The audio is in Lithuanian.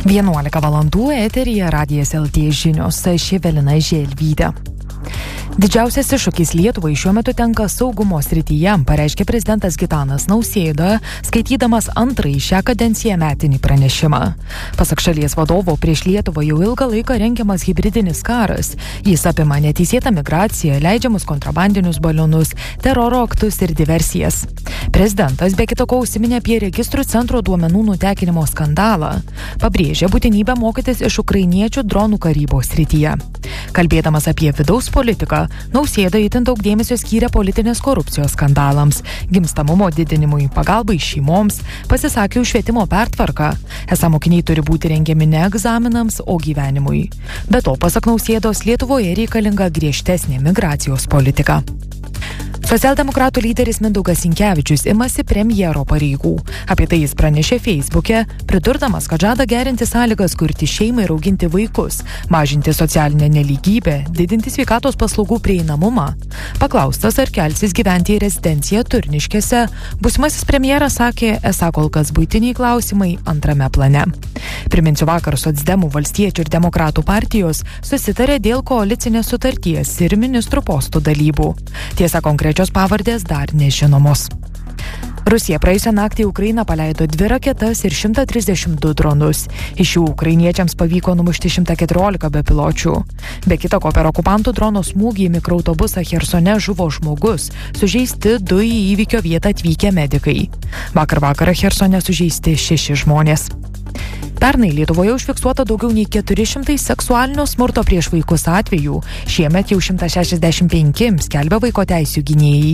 11 valandų eteryje Radijas LT žinios, aš Evelina Želvytė. Didžiausias iššūkis Lietuvai šiuo metu tenka saugumo srityje, pareiškė prezidentas Gitanas Nausėda, skaitydamas antrąjį šią kadenciją metinį pranešimą. Pasak šalies vadovo, prieš Lietuvą jau ilgą laiką rengiamas hibridinis karas. Jis apima neteisėtą migraciją, leidžiamus kontrabandinius balionus, teroro aktus ir diversijas. Prezidentas be kita ko užsiminė apie registrų centro duomenų nutekinimo skandalą. Pabrėžė būtinybę mokytis iš ukrainiečių dronų karybos srityje. Kalbėdamas apie vidaus politiką, Nausėda itin daug dėmesio skyrė politinės korupcijos skandalams, gimstamumo didinimui, pagalbai šeimoms, pasisakė už švietimo pertvarką. Esą mokiniai turi būti rengiami ne egzaminams, o gyvenimui. Be to, pasak Nausėdos, Lietuvoje reikalinga griežtesnė migracijos politika. Socialdemokratų lyderis Mindaugas Sinkevičius imasi premjero pareigų. Apie tai jis pranešė Feisbuke, pridurdamas, kad žada gerinti sąlygas kurti šeimą ir auginti vaikus, mažinti socialinę nelygybę, didinti sveikatos paslaugų prieinamumą. Paklaustas, ar kelsis gyventi į rezidenciją Turniškėse, būsimasis premjeras sakė, esą kol kas buitiniai klausimai antrame plane. Priminsiu, vakar Socdemų, Valstiečių ir Demokratų partijos susitarė dėl koalicinės sutarties ir ministrų postų dalybų. Tiesa, konkrečios pavardės dar nežinomos. Rusija praėjusią naktį į Ukrainą paleido 2 raketas ir 132 dronus. Iš jų ukrainiečiams pavyko numušti 114 bepiločių. Be kita ko, per okupantų drono smūgį į mikroautobusą Chersone žuvo žmogus, sužeisti 2 į įvykio vietą atvykę medikai. Vakar vakarą Chersone sužeisti 6 žmonės. Pernai Lietuvoje užfiksuota daugiau nei 400 seksualinio smurto prieš vaikus atvejų. Šiemet jau 165, skelbia vaiko teisių gynėjai.